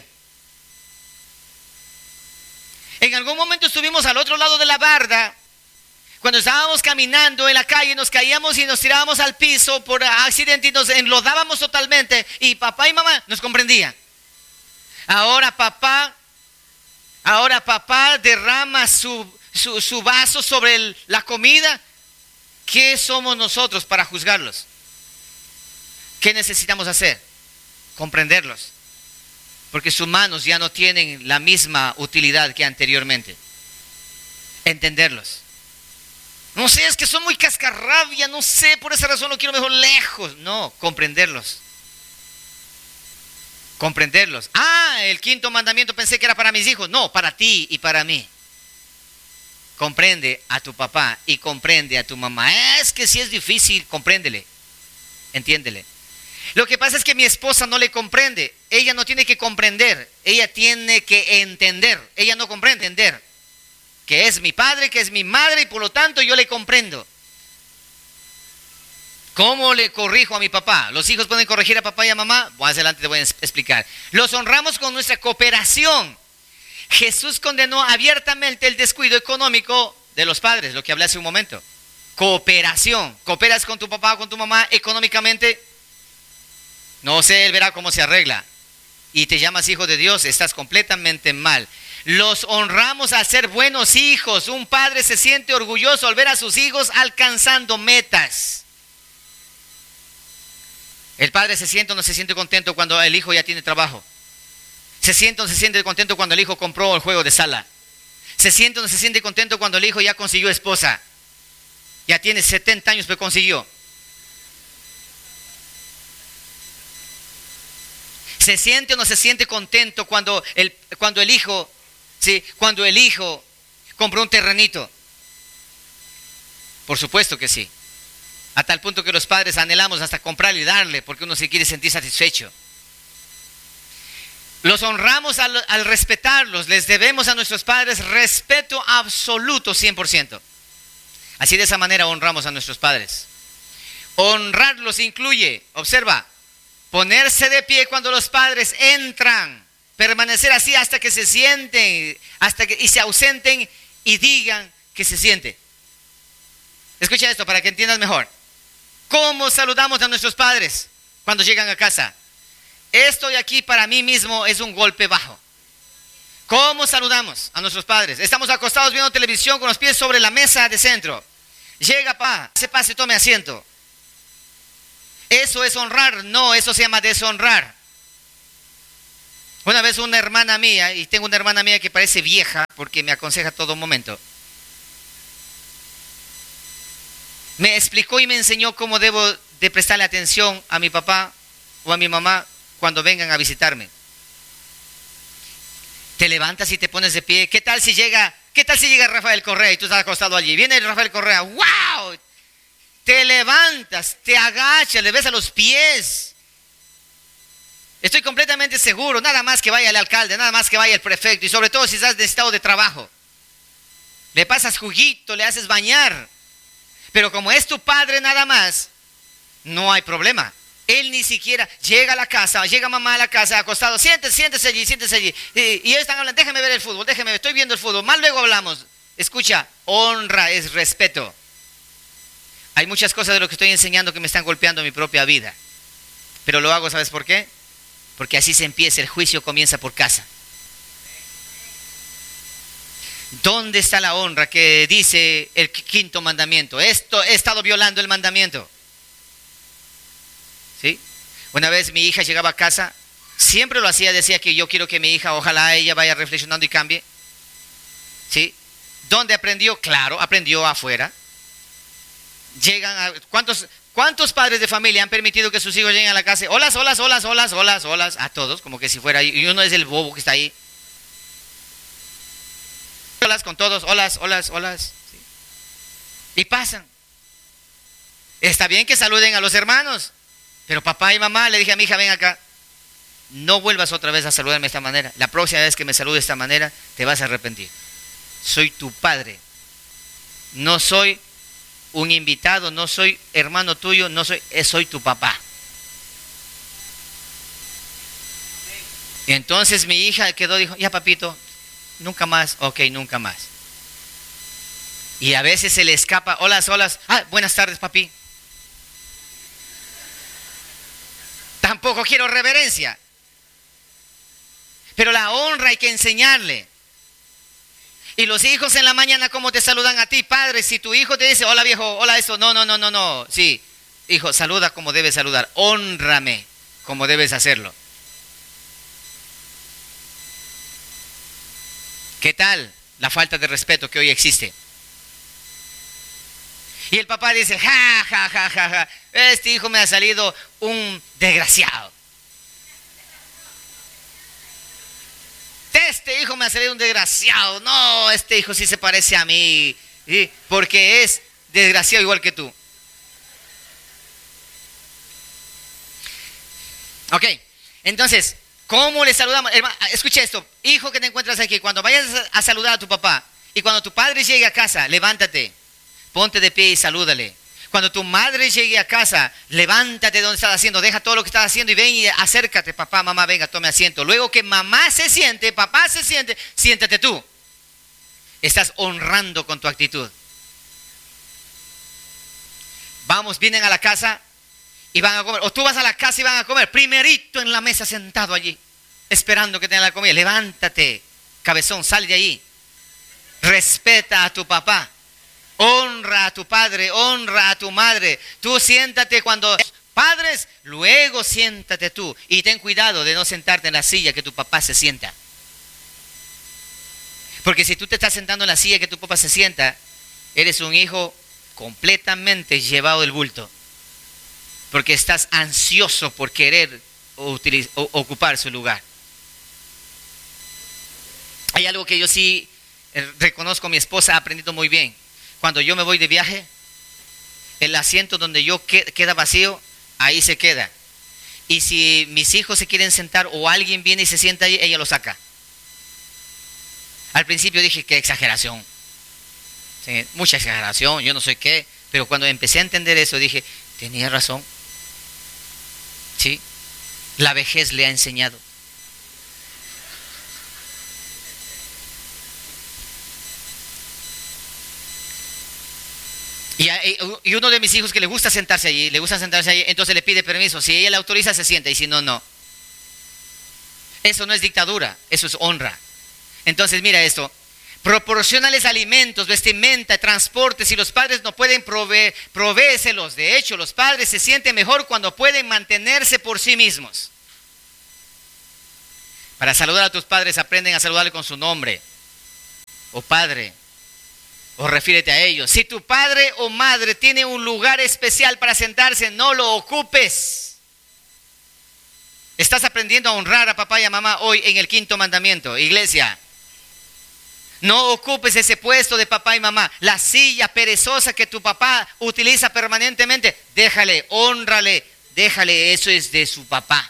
En algún momento estuvimos al otro lado de la barda cuando estábamos caminando en la calle, nos caíamos y nos tirábamos al piso por accidente y nos enlodábamos totalmente y papá y mamá nos comprendían. Ahora papá, ahora papá derrama su, su, su vaso sobre el, la comida. ¿Qué somos nosotros para juzgarlos? ¿Qué necesitamos hacer? Comprenderlos. Porque sus manos ya no tienen la misma utilidad que anteriormente. Entenderlos. No sé, es que son muy cascarrabia, no sé, por esa razón lo quiero mejor lejos. No, comprenderlos. Comprenderlos. Ah, el quinto mandamiento pensé que era para mis hijos. No, para ti y para mí. Comprende a tu papá y comprende a tu mamá. Es que si es difícil, compréndele. Entiéndele. Lo que pasa es que mi esposa no le comprende. Ella no tiene que comprender. Ella tiene que entender. Ella no comprende, entender. Que es mi padre, que es mi madre y por lo tanto yo le comprendo. ¿Cómo le corrijo a mi papá? ¿Los hijos pueden corregir a papá y a mamá? Más adelante te voy a explicar. Los honramos con nuestra cooperación. Jesús condenó abiertamente el descuido económico de los padres, lo que hablé hace un momento. Cooperación. ¿Cooperas con tu papá o con tu mamá económicamente? No sé, él verá cómo se arregla. Y te llamas hijo de Dios, estás completamente mal. Los honramos a ser buenos hijos. Un padre se siente orgulloso al ver a sus hijos alcanzando metas. El padre se siente o no se siente contento cuando el hijo ya tiene trabajo. Se siente o no se siente contento cuando el hijo compró el juego de sala. Se siente o no se siente contento cuando el hijo ya consiguió esposa. Ya tiene setenta años pero consiguió. Se siente o no se siente contento cuando el, cuando el hijo, sí, cuando el hijo compró un terrenito. Por supuesto que sí. A tal punto que los padres anhelamos hasta comprarle y darle porque uno se quiere sentir satisfecho. Los honramos al, al respetarlos. Les debemos a nuestros padres respeto absoluto cien por ciento. Así de esa manera honramos a nuestros padres. Honrarlos incluye, observa, ponerse de pie cuando los padres entran. Permanecer así hasta que se sienten, hasta que y se ausenten y digan que se siente. Escucha esto para que entiendas mejor. ¿Cómo saludamos a nuestros padres cuando llegan a casa? Esto de aquí para mí mismo es un golpe bajo. ¿Cómo saludamos a nuestros padres? Estamos acostados viendo televisión con los pies sobre la mesa de centro. Llega papá, se pase, tome asiento. ¿Eso es honrar? No, eso se llama deshonrar. Una vez una hermana mía, y tengo una hermana mía que parece vieja porque me aconseja a todo momento, me explicó y me enseñó cómo debo de prestarle atención a mi papá o a mi mamá cuando vengan a visitarme. Te levantas y te pones de pie. ¿Qué tal si llega, qué tal si llega Rafael Correa y tú estás acostado allí? Viene Rafael Correa, ¡wow! Te levantas, te agachas, le ves a los pies. Estoy completamente seguro, nada más que vaya el alcalde, nada más que vaya el prefecto, y sobre todo si estás en estado de trabajo. Le pasas juguito, le haces bañar. Pero como es tu padre nada más, no hay problema. Él ni siquiera llega a la casa, llega mamá a la casa, acostado, siéntese, siéntese allí, siéntese allí. Y, y ellos están hablando, déjeme ver el fútbol, déjeme ver, estoy viendo el fútbol, más luego hablamos. Escucha, honra es respeto. Hay muchas cosas de lo que estoy enseñando que me están golpeando mi propia vida. Pero lo hago, ¿sabes por qué? Porque así se empieza, el juicio comienza por casa. ¿Dónde está la honra que dice el quinto mandamiento? Esto, he estado violando el mandamiento. ¿Sí? Una vez mi hija llegaba a casa, siempre lo hacía, decía que yo quiero que mi hija, ojalá ella vaya reflexionando y cambie. ¿Sí? ¿Dónde aprendió? Claro, aprendió afuera. Llegan a, ¿cuántos, ¿Cuántos padres de familia han permitido que sus hijos lleguen a la casa? Hola, hola, hola, hola, hola, hola, a todos, como que si fuera, y uno es el bobo que está ahí. Hola con todos, hola, hola, hola. ¿Sí? Y pasan. Está bien que saluden a los hermanos, pero papá y mamá, le dije a mi hija, ven acá, no vuelvas otra vez a saludarme de esta manera. La próxima vez que me salude de esta manera, te vas a arrepentir. Soy tu padre. No soy un invitado, no soy hermano tuyo, no soy, soy tu papá. Y entonces mi hija quedó, dijo, ya papito, nunca más, ok, nunca más. Y a veces se le escapa, hola, hola, ah, buenas tardes papi. Tampoco quiero reverencia. Pero la honra hay que enseñarle. Y los hijos en la mañana, ¿cómo te saludan a ti, padre? Si tu hijo te dice, hola viejo, hola esto, no, no, no, no, no. Sí, hijo, saluda como debes saludar. Hónrame como debes hacerlo. ¿Qué tal la falta de respeto que hoy existe? Y el papá dice, ja, ja, ja, ja, ja, este hijo me ha salido un desgraciado. Este hijo me ha salido un desgraciado. No, este hijo sí se parece a mí, ¿sí? Porque es desgraciado igual que tú. Ok, entonces, ¿cómo le saludamos? Escucha esto, hijo que te encuentras aquí, cuando vayas a saludar a tu papá y cuando tu padre llegue a casa, levántate, ponte de pie y salúdale. Cuando tu madre llegue a casa, levántate de donde estás haciendo, deja todo lo que estás haciendo y ven y acércate, papá, mamá, venga, tome asiento. Luego que mamá se siente, papá se siente, siéntate tú. Estás honrando con tu actitud. Vamos, vienen a la casa y van a comer. O tú vas a la casa y van a comer. Primerito en la mesa sentado allí, esperando que tengan la comida. Levántate, cabezón, sal de ahí. Respeta a tu papá. Honra a tu padre, honra a tu madre. Tú siéntate cuando padres, luego siéntate tú. Y ten cuidado de no sentarte en la silla que tu papá se sienta. Porque si tú te estás sentando en la silla que tu papá se sienta, eres un hijo completamente llevado del bulto. Porque estás ansioso por querer utiliz- o, ocupar su lugar. Hay algo que yo sí reconozco, mi esposa ha aprendido muy bien. Cuando yo me voy de viaje, el asiento donde yo que, queda vacío, ahí se queda. Y si mis hijos se quieren sentar o alguien viene y se sienta ahí, ella lo saca. Al principio dije, qué exageración. Sí, mucha exageración, yo no sé qué. Pero cuando empecé a entender eso, dije, tenía razón. Sí, la vejez le ha enseñado. Y uno de mis hijos que le gusta sentarse allí, le gusta sentarse allí, entonces le pide permiso. Si ella le autoriza, se sienta, y si no, no. Eso no es dictadura, eso es honra. Entonces mira esto. Proporcionales alimentos, vestimenta, transporte. Si los padres no pueden proveer, provéeselos. De hecho, los padres se sienten mejor cuando pueden mantenerse por sí mismos. Para saludar a tus padres, aprenden a saludarle con su nombre. O padre. O refiérete a ellos. Si tu padre o madre tiene un lugar especial para sentarse, no lo ocupes. Estás aprendiendo a honrar a papá y a mamá hoy en el quinto mandamiento, iglesia. No ocupes ese puesto de papá y mamá. La silla perezosa que tu papá utiliza permanentemente, déjale, hónrale, déjale, eso es de su papá.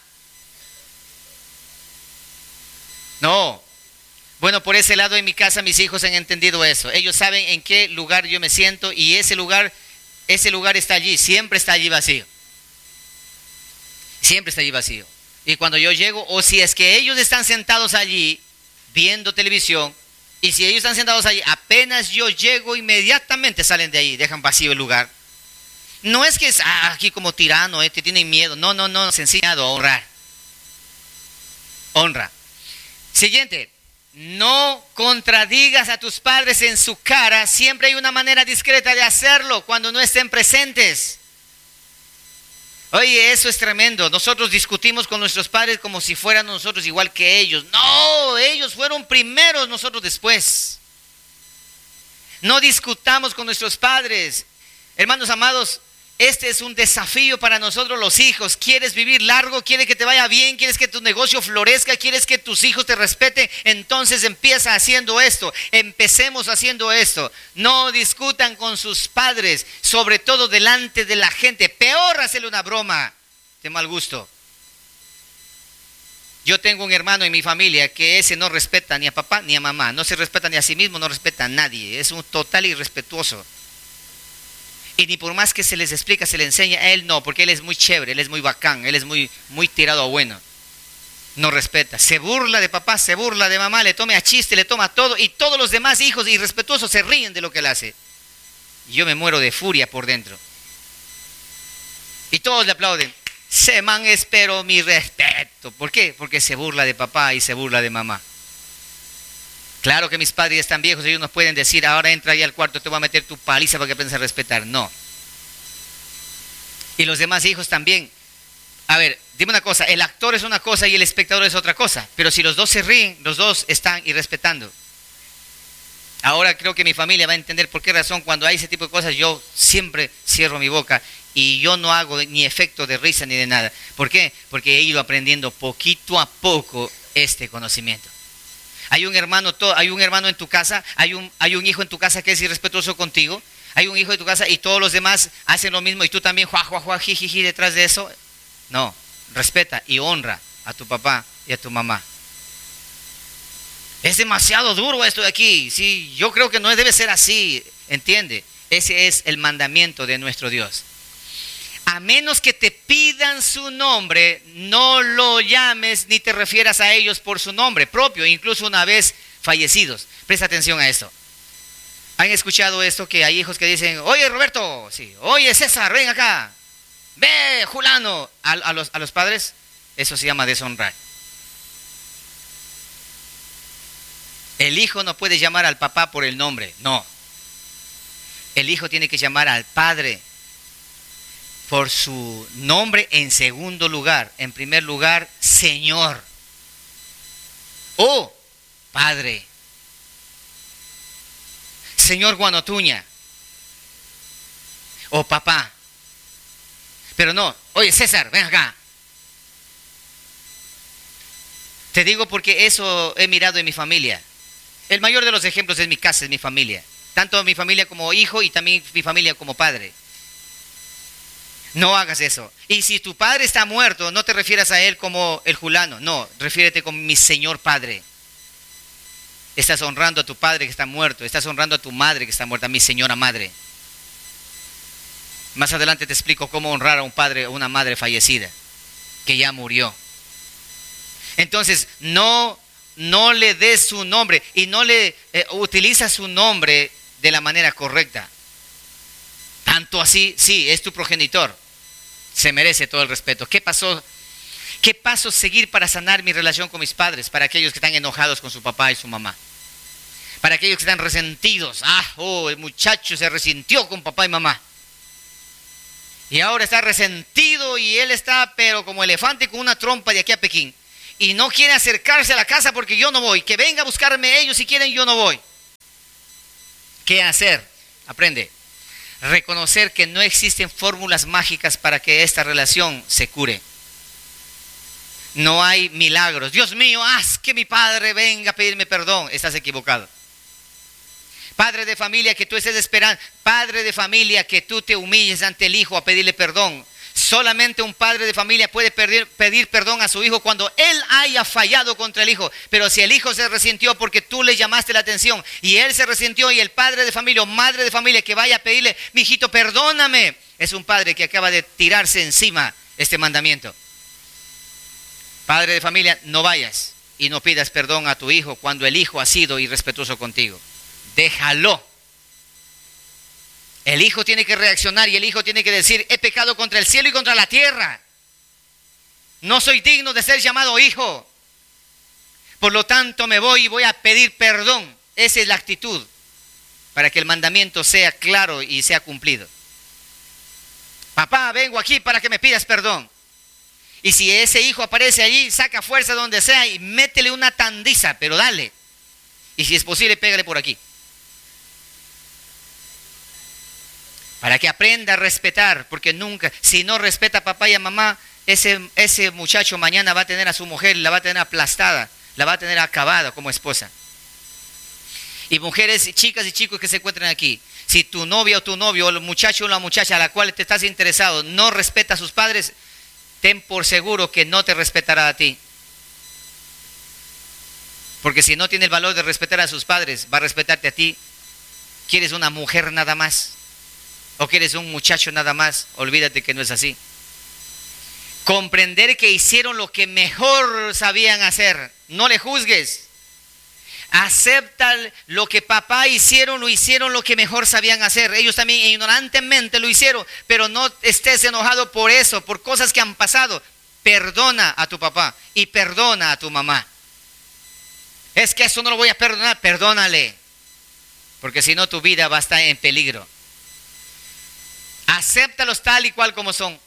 No. Bueno, por ese lado en mi casa mis hijos han entendido eso. Ellos saben en qué lugar yo me siento y ese lugar, ese lugar está allí, siempre está allí vacío. Siempre está allí vacío. Y cuando yo llego, o si es que ellos están sentados allí viendo televisión, y si ellos están sentados allí, apenas yo llego, inmediatamente salen de ahí, dejan vacío el lugar. No es que es ah, aquí como tirano, eh, te tienen miedo. No, no, no, se ha enseñado a honrar. Honra. Siguiente, no contradigas a tus padres en su cara. Siempre hay una manera discreta de hacerlo cuando no estén presentes. Oye, eso es tremendo. Nosotros discutimos con nuestros padres como si fueran nosotros igual que ellos. No, ellos fueron primeros, nosotros después. No discutamos con nuestros padres. Hermanos amados, este es un desafío para nosotros los hijos. ¿Quieres vivir largo? ¿Quieres que te vaya bien? ¿Quieres que tu negocio florezca? ¿Quieres que tus hijos te respeten? Entonces empieza haciendo esto. Empecemos haciendo esto. No discutan con sus padres, sobre todo delante de la gente. Peor hacerle una broma de mal gusto. Yo tengo un hermano en mi familia que ese no respeta ni a papá ni a mamá. No se respeta ni a sí mismo, no respeta a nadie. Es un total irrespetuoso. Y ni por más que se les explica, se le enseña, a él no, porque él es muy chévere, él es muy bacán, él es muy, muy tirado a bueno. No respeta, se burla de papá, se burla de mamá, le toma a chiste, le toma todo, y todos los demás hijos irrespetuosos se ríen de lo que él hace. Y yo me muero de furia por dentro. Y todos le aplauden. Se man, espero mi respeto. ¿Por qué? Porque se burla de papá y se burla de mamá. Claro que mis padres están viejos, ellos no pueden decir, ahora entra ahí al cuarto, te voy a meter tu paliza para que aprendas a respetar. No. Y los demás hijos también. A ver, dime una cosa, el actor es una cosa y el espectador es otra cosa. Pero si los dos se ríen, los dos están irrespetando. Ahora creo que mi familia va a entender por qué razón cuando hay ese tipo de cosas yo siempre cierro mi boca y yo no hago ni efecto de risa ni de nada. ¿Por qué? Porque he ido aprendiendo poquito a poco este conocimiento. Hay un hermano, hay un hermano en tu casa, hay un, hay un hijo en tu casa que es irrespetuoso contigo, hay un hijo en tu casa y todos los demás hacen lo mismo y tú también juá, juá, juá, jijiji detrás de eso. No, respeta y honra a tu papá y a tu mamá. Es demasiado duro esto de aquí, sí, yo creo que no debe ser así, entiende, ese es el mandamiento de nuestro Dios. A menos que te pidan su nombre, no lo llames ni te refieras a ellos por su nombre propio, incluso una vez fallecidos. Presta atención a esto. ¿Han escuchado esto que hay hijos que dicen, oye Roberto, sí, oye César, ven acá, ve Julano, a, a, los, a los padres? Eso se llama deshonrar. El hijo no puede llamar al papá por el nombre, no. El hijo tiene que llamar al padre por su nombre en segundo lugar. En primer lugar, Señor o Padre. Señor Guanotuña o papá. Pero no, oye César, ven acá. Te digo porque eso he mirado en mi familia. El mayor de los ejemplos es mi casa, es mi familia. Tanto mi familia como hijo y también mi familia como padre. No hagas eso. Y si tu padre está muerto, no te refieras a él como el Julano. No, refiérete como mi Señor Padre. Estás honrando a tu padre que está muerto. Estás honrando a tu madre que está muerta, mi señora madre. Más adelante te explico cómo honrar a un padre o una madre fallecida, que ya murió. Entonces, no, no le des su nombre y no le eh, utiliza su nombre de la manera correcta. Tanto así, sí, es tu progenitor. Se merece todo el respeto. ¿Qué pasó? ¿Qué pasos seguir para sanar mi relación con mis padres? Para aquellos que están enojados con su papá y su mamá. Para aquellos que están resentidos. Ah, oh, el muchacho se resintió con papá y mamá. Y ahora está resentido y él está, pero como elefante con una trompa de aquí a Pekín. Y no quiere acercarse a la casa porque yo no voy. Que venga a buscarme ellos si quieren, yo no voy. ¿Qué hacer? Aprende. Reconocer que no existen fórmulas mágicas para que esta relación se cure. No hay milagros. Dios mío, haz que mi padre venga a pedirme perdón. Estás equivocado. Padre de familia, que tú estés esperando. Padre de familia, que tú te humilles ante el hijo a pedirle perdón. Solamente un padre de familia puede pedir, pedir perdón a su hijo cuando él haya fallado contra el hijo. Pero si el hijo se resintió porque tú le llamaste la atención y él se resintió, y el padre de familia o madre de familia que vaya a pedirle, mi hijito, perdóname, es un padre que acaba de tirarse encima este mandamiento. Padre de familia, no vayas y no pidas perdón a tu hijo cuando el hijo ha sido irrespetuoso contigo. Déjalo. El hijo tiene que reaccionar y el hijo tiene que decir, he pecado contra el cielo y contra la tierra. No soy digno de ser llamado hijo. Por lo tanto me voy y voy a pedir perdón. Esa es la actitud para que el mandamiento sea claro y sea cumplido. Papá, vengo aquí para que me pidas perdón. Y si ese hijo aparece allí, saca fuerza donde sea y métele una tandiza, pero dale. Y si es posible, pégale por aquí. Para que aprenda a respetar, porque nunca, si no respeta a papá y a mamá, ese, ese muchacho mañana va a tener a su mujer, la va a tener aplastada, la va a tener acabada como esposa. Y mujeres, chicas y chicos que se encuentran aquí, si tu novia o tu novio, o el muchacho o la muchacha a la cual te estás interesado, no respeta a sus padres, ten por seguro que no te respetará a ti. Porque si no tiene el valor de respetar a sus padres, va a respetarte a ti. ¿Quieres una mujer nada más? ¿O quieres un muchacho nada más? Olvídate que no es así. Comprender que hicieron lo que mejor sabían hacer. No le juzgues. Acepta lo que papá hicieron, lo hicieron lo que mejor sabían hacer. Ellos también ignorantemente lo hicieron, pero no estés enojado por eso, por cosas que han pasado. Perdona a tu papá y perdona a tu mamá. Es que eso no lo voy a perdonar, perdónale. Porque si no tu vida va a estar en peligro. Acéptalos tal y cual como son.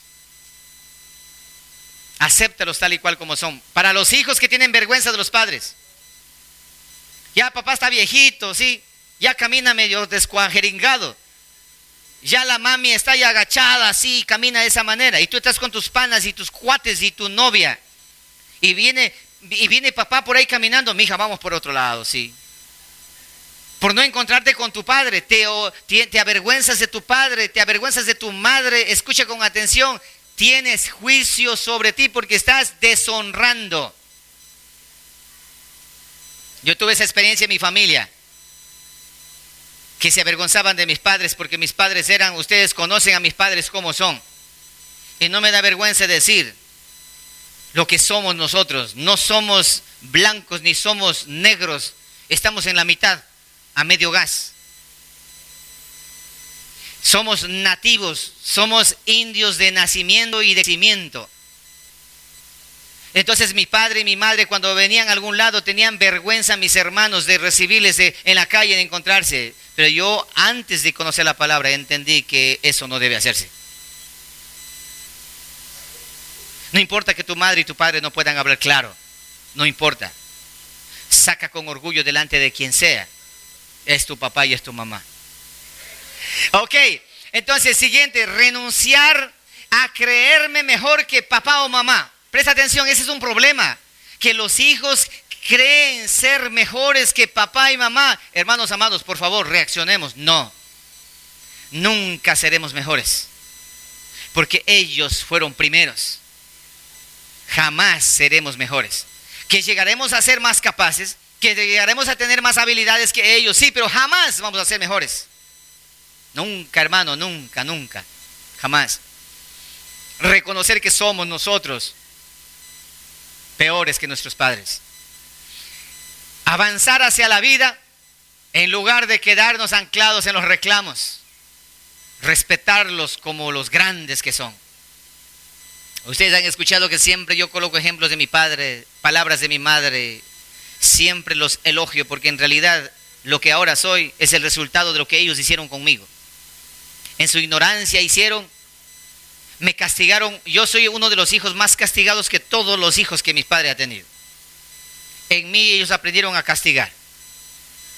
Acéptalos tal y cual como son. Para los hijos que tienen vergüenza de los padres. Ya papá está viejito, sí. Ya camina medio descuajeringado. Ya la mami está ya agachada, así, camina de esa manera. Y tú estás con tus panas y tus cuates y tu novia. Y viene, y viene papá por ahí caminando. Mija, vamos por otro lado, sí. Por no encontrarte con tu padre, te, te, te avergüenzas de tu padre, te avergüenzas de tu madre. Escucha con atención, tienes juicio sobre ti porque estás deshonrando. Yo tuve esa experiencia en mi familia, que se avergonzaban de mis padres porque mis padres eran, ustedes conocen a mis padres como son. Y no me da vergüenza decir lo que somos nosotros. No somos blancos ni somos negros, estamos en la mitad. A medio gas. Somos nativos, somos indios de nacimiento y de crecimiento. Entonces mi padre y mi madre cuando venían a algún lado tenían vergüenza mis hermanos de recibirles de, en la calle, de encontrarse. Pero yo antes de conocer la palabra entendí que eso no debe hacerse. No importa que tu madre y tu padre no puedan hablar claro, no importa. Saca con orgullo delante de quien sea. Es tu papá y es tu mamá. Ok, entonces siguiente, renunciar a creerme mejor que papá o mamá. Presta atención, ese es un problema. Que los hijos creen ser mejores que papá y mamá. Hermanos amados, por favor, reaccionemos. No, nunca seremos mejores. Porque ellos fueron primeros. Jamás seremos mejores. Que llegaremos a ser más capaces, que llegaremos a tener más habilidades que ellos, sí, pero jamás vamos a ser mejores. Nunca, hermano, nunca, nunca, jamás. Reconocer que somos nosotros peores que nuestros padres. Avanzar hacia la vida en lugar de quedarnos anclados en los reclamos. Respetarlos como los grandes que son. Ustedes han escuchado que siempre yo coloco ejemplos de mi padre, palabras de mi madre, siempre los elogio porque en realidad lo que ahora soy es el resultado de lo que ellos hicieron conmigo. En su ignorancia hicieron, me castigaron. Yo soy uno de los hijos más castigados que todos los hijos que mi padre ha tenido. En mí ellos aprendieron a castigar.